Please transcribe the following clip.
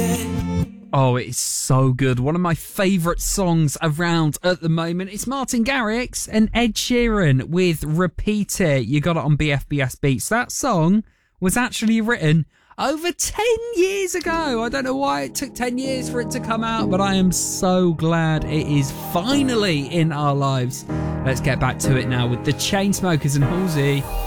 Oh, it's so good. One of my favourite songs around at the moment. It's Martin Garrix and Ed Sheeran with Repeat It. You got it on BFBS Beats. That song was actually written over 10 years ago. I don't know why it took 10 years for it to come out, but I am so glad it is finally in our lives. Let's get back to it now with the Chainsmokers and Halsey.